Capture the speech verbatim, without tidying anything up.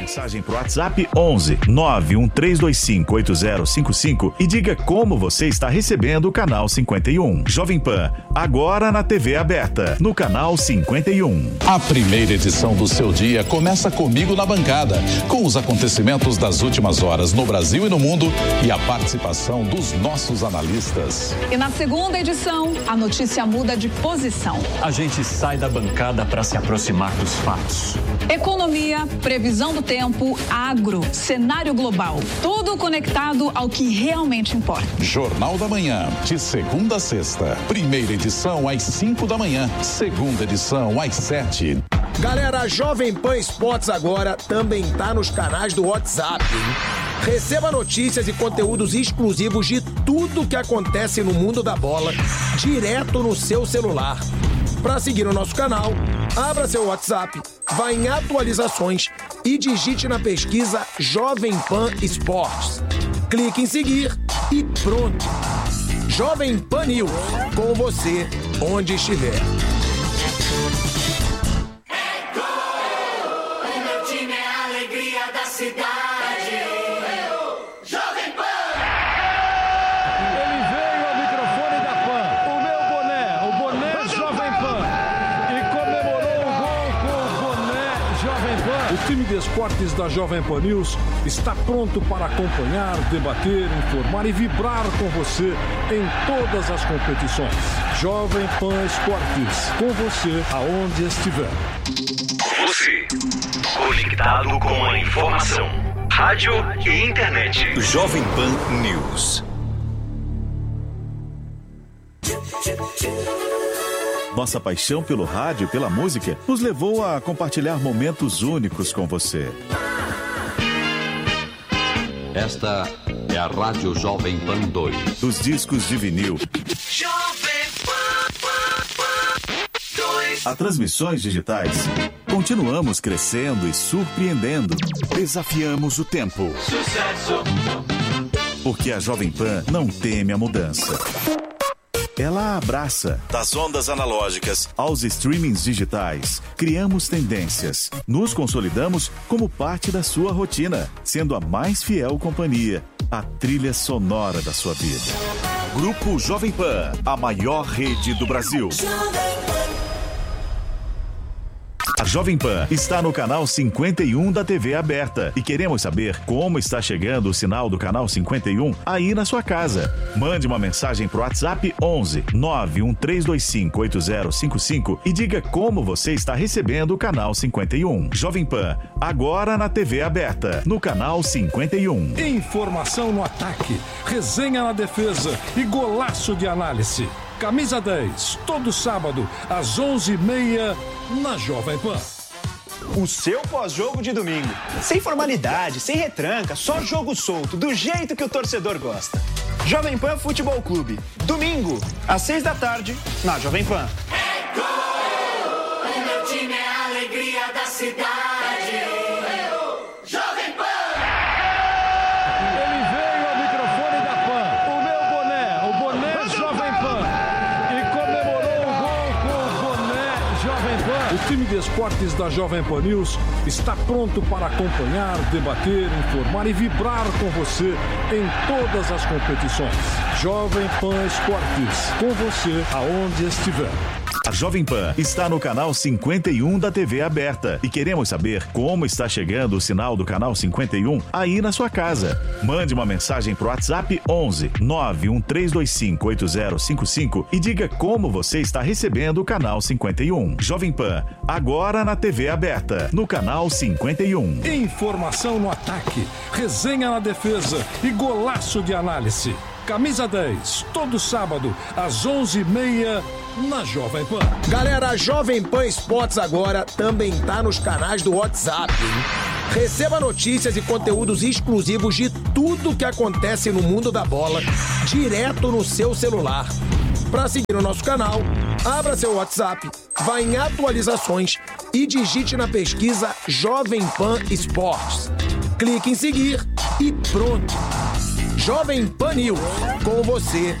mensagem pro WhatsApp onze nove um três dois cinco oito zero cinco cinco e diga como você está recebendo o canal cinquenta e um. Jovem Pan, agora na T V aberta, no canal cinquenta e um. A primeira edição do seu dia começa comigo na bancada, com os acontecimentos das últimas horas no Brasil e no mundo e a participação dos nossos analistas. E na segunda edição, a notícia muda de posição. A gente sai da bancada para se aproximar dos fatos. Economia, previsão do tempo, agro, cenário global. Tudo conectado ao que realmente importa. Jornal da Manhã, de segunda a sexta. Primeira edição às cinco da manhã. Segunda edição às sete. Galera, a Jovem Pan Esportes agora também tá nos canais do WhatsApp, hein? Receba notícias e conteúdos exclusivos de tudo que acontece no mundo da bola, direto no seu celular. Para seguir o nosso canal, abra seu WhatsApp, vá em atualizações e digite na pesquisa Jovem Pan Esportes. Clique em seguir e pronto. Jovem Pan News, com você onde estiver. É gol! O meu time é a alegria da cidade. Jovem Pan! Ele veio ao microfone da Pan. O meu boné, o boné Jovem Pan. E comemorou o gol com o boné Jovem Pan. O time de esportes da Jovem Pan News está pronto para acompanhar, debater, informar e vibrar com você em todas as competições. Jovem Pan Esportes, com você aonde estiver. Você, conectado com a informação, rádio e internet. Jovem Pan News. Nossa paixão pelo rádio e pela música nos levou a compartilhar momentos únicos com você. Esta é a Rádio Jovem Pan dois. Dos discos de vinil Jovem Pan dois. a transmissões digitais, continuamos crescendo e surpreendendo. Desafiamos o tempo. Sucesso! Porque a Jovem Pan não teme a mudança. Ela abraça. Das ondas analógicas aos streamings digitais, criamos tendências. Nos consolidamos como parte da sua rotina, sendo a mais fiel companhia, a trilha sonora da sua vida. Grupo Jovem Pan, a maior rede do Brasil. A Jovem Pan está no canal cinquenta e um da T V aberta e queremos saber como está chegando o sinal do canal cinquenta e um aí na sua casa. Mande uma mensagem pro WhatsApp onze nove um três dois cinco oito zero cinco cinco e diga como você está recebendo o canal cinquenta e um. Jovem Pan, agora na T V aberta, no canal cinquenta e um. Informação no ataque, resenha na defesa e golaço de análise. Camisa dez, todo sábado, às onze e meia, na Jovem Pan. O seu pós-jogo de domingo. Sem formalidade, sem retranca, só jogo solto, do jeito que o torcedor gosta. Jovem Pan Futebol Clube. Domingo, às seis da tarde, na Jovem Pan. É gol! O meu time é a alegria da cidade. Jovem Pan! Ele veio ao microfone da Pan. O meu boné, o boné Jovem Pan. E comemorou o gol com o boné Jovem Pan. O time de esportes da Jovem Pan News está pronto para acompanhar, debater, informar e vibrar com você em todas as competições. Jovem Pan Esportes, com você aonde estiver. A Jovem Pan está no canal cinquenta e um da T V aberta e queremos saber como está chegando o sinal do canal cinquenta e um aí na sua casa. Mande uma mensagem pro WhatsApp onze nove um três dois cinco oito zero cinco cinco e diga como você está recebendo o canal cinquenta e um. Jovem Pan, agora na T V aberta, no canal cinquenta e um. Informação no ataque, resenha na defesa e golaço de análise. Camisa dez, todo sábado, às onze e meia, na Jovem Pan. Galera, a Jovem Pan Esportes agora também tá nos canais do WhatsApp, hein? Receba notícias e conteúdos exclusivos de tudo que acontece no mundo da bola, direto no seu celular. Para seguir o nosso canal, abra seu WhatsApp, vá em atualizações e digite na pesquisa Jovem Pan Esportes. Clique em seguir e pronto. Jovem Pan News, com você